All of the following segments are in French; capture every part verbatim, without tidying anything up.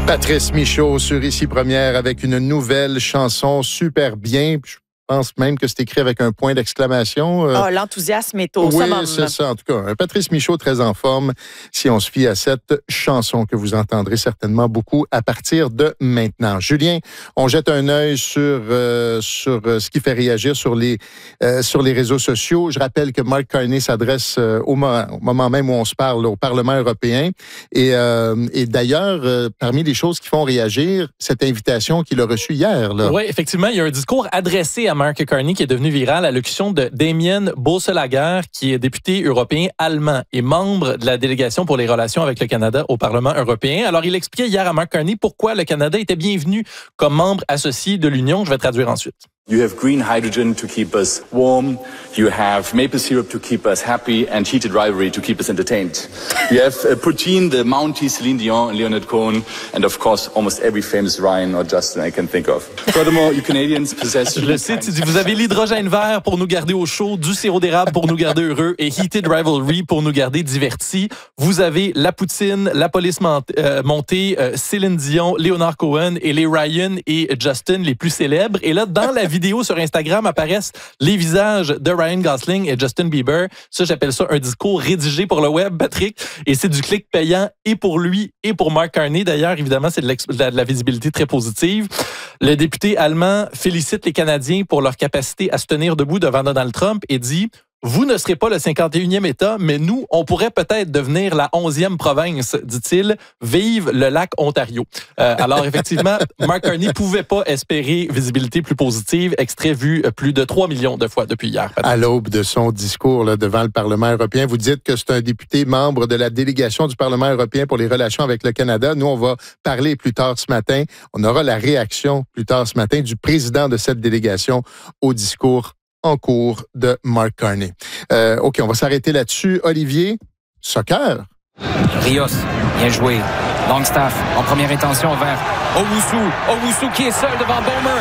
Patrice Michaud sur Ici Première avec une nouvelle chanson super bien. Je pense même que c'est écrit avec un point d'exclamation. Ah, oh, l'enthousiasme est au oui, summum. Oui, c'est ça. En tout cas, un Patrice Michaud très en forme si on se fie à cette chanson que vous entendrez certainement beaucoup à partir de maintenant. Julien, on jette un œil sur, euh, sur euh, ce qui fait réagir sur les, euh, sur les réseaux sociaux. Je rappelle que Mark Carney s'adresse euh, au, moment, au moment même où on se parle au Parlement européen. Et, euh, et d'ailleurs, euh, parmi les choses qui font réagir, cette invitation qu'il a reçue hier. Là. Oui, effectivement, il y a un discours adressé à Mark Carney qui est devenu viral, l'allocution de Damien Bosselager, qui est député européen allemand et membre de la délégation pour les relations avec le Canada au Parlement européen. Alors, il expliquait hier à Mark Carney pourquoi le Canada était bienvenu comme membre associé de l'Union. Je vais traduire ensuite. You have green hydrogen to keep us warm. You have maple syrup to keep us happy and heated rivalry to keep us entertained. You have uh, Poutine, the Mountie, Celine Dion, Leonard Cohen, and of course almost every famous Ryan or Justin I can think of. Furthermore, you Canadians possess... Je le cite, il dit, vous avez l'hydrogène vert pour nous garder au chaud, du sirop d'érable pour nous garder heureux et heated rivalry pour nous garder divertis. Vous avez la Poutine, la police euh, montée, euh, Céline Dion, Leonard Cohen et les Ryan et Justin les plus célèbres. Et là, dans la vidéo sur Instagram apparaissent les visages de Ryan Gosling et Justin Bieber. Ça, j'appelle ça un discours rédigé pour le web, Patrick. Et c'est du clic payant et pour lui et pour Mark Carney. D'ailleurs, évidemment, c'est de, de, la, de la visibilité très positive. Le député allemand félicite les Canadiens pour leur capacité à se tenir debout devant Donald Trump et dit... Vous ne serez pas le cinquante et unième État, mais nous, on pourrait peut-être devenir la onzième province, dit-il. Vive le lac Ontario. Euh, alors, effectivement, Mark Carney ne pouvait pas espérer visibilité plus positive. Extrait vu plus de trois millions de fois depuis hier. À l'aube de son discours là, devant le Parlement européen, vous dites que c'est un député membre de la délégation du Parlement européen pour les relations avec le Canada. Nous, on va parler plus tard ce matin. On aura la réaction plus tard ce matin du président de cette délégation au discours en cours de Mark Carney. Euh, OK, on va s'arrêter là-dessus. Olivier, soccer. Rios, bien joué. Longstaff, en première intention vers Owusu. Owusu qui est seul devant Bowmer.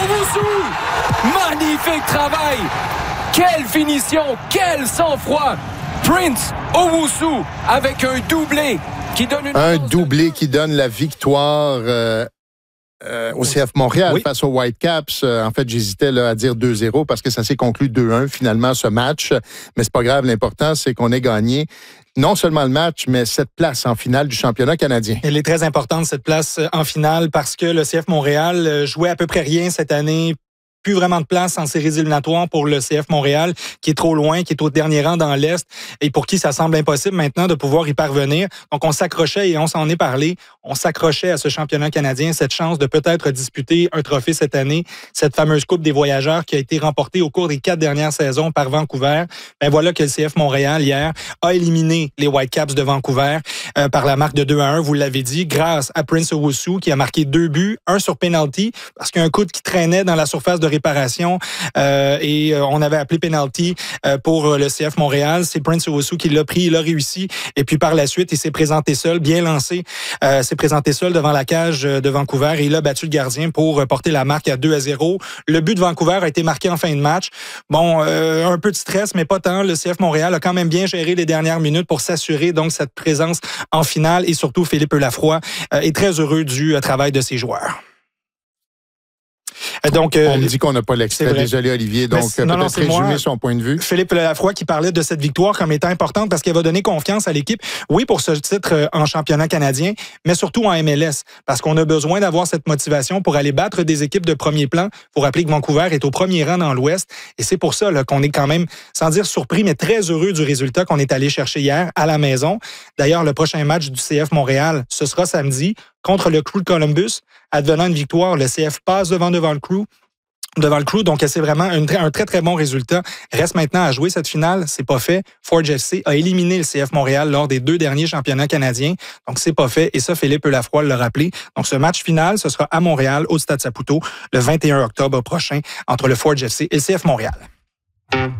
Owusu! Magnifique travail! Quelle finition! Quel sang-froid! Prince Owusu avec un doublé qui donne une... Un doublé de... qui donne la victoire... Euh... Euh, au C F Montréal, oui. Face aux Whitecaps. Euh, en fait, j'hésitais là, à dire deux zéro parce que ça s'est conclu deux un finalement, ce match. Mais c'est pas grave. L'important, c'est qu'on ait gagné non seulement le match, mais cette place en finale du championnat canadien. Elle est très importante, cette place en finale, parce que le C F Montréal jouait à peu près rien cette année. Plus vraiment de place en séries éliminatoires pour le C F Montréal, qui est trop loin, qui est au dernier rang dans l'Est, et pour qui ça semble impossible maintenant de pouvoir y parvenir. Donc, on s'accrochait, et on s'en est parlé, on s'accrochait à ce championnat canadien, cette chance de peut-être disputer un trophée cette année, cette fameuse Coupe des voyageurs qui a été remportée au cours des quatre dernières saisons par Vancouver. Ben voilà que le C F Montréal, hier, a éliminé les Whitecaps de Vancouver euh, par la marque de deux à un, vous l'avez dit, grâce à Prince Owusu, qui a marqué deux buts, un sur penalty, parce qu'il y a un coude qui traînait dans la surface de réparation euh, et euh, on avait appelé penalty euh, pour le C F Montréal. C'est Prince Owusu qui l'a pris, il a réussi. Et puis par la suite, il s'est présenté seul, bien lancé, euh, s'est présenté seul devant la cage de Vancouver et il a battu le gardien pour porter la marque à deux à zéro. Le but de Vancouver a été marqué en fin de match. Bon, euh, un peu de stress, mais pas tant. Le C F Montréal a quand même bien géré les dernières minutes pour s'assurer donc cette présence en finale et surtout Philippe Lafroy euh, est très heureux du euh, travail de ses joueurs. Donc, euh, on me dit qu'on n'a pas l'extrait. Désolé, Olivier. Donc, mais, non, peut-être non, résumer moi, son point de vue. Philippe Lafroy qui parlait de cette victoire comme étant importante parce qu'elle va donner confiance à l'équipe. Oui, pour ce titre en championnat canadien, mais surtout en M L S. Parce qu'on a besoin d'avoir cette motivation pour aller battre des équipes de premier plan. Il faut rappeler que Vancouver est au premier rang dans l'Ouest. Et c'est pour ça là, qu'on est quand même, sans dire surpris, mais très heureux du résultat qu'on est allé chercher hier à la maison. D'ailleurs, le prochain match du C F Montréal, ce sera samedi contre le Crew de Columbus. Advenant une victoire, le C F passe devant devant le Crew. devant le Crew, donc c'est vraiment un, un très, très bon résultat. Reste maintenant à jouer cette finale, c'est pas fait. Forge F C a éliminé le C F Montréal lors des deux derniers championnats canadiens, donc c'est pas fait, et ça, Philippe Lafroy l'a rappelé. Donc ce match final, ce sera à Montréal, au Stade Saputo, le vingt et un octobre prochain, entre le Forge F C et le C F Montréal.